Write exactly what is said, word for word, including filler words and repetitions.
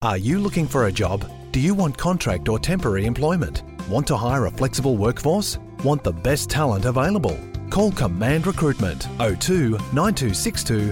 Are you looking for a job? Do you want contract or temporary employment? Want to hire a flexible workforce? Want the best talent available? Call Command Recruitment oh two nine two six two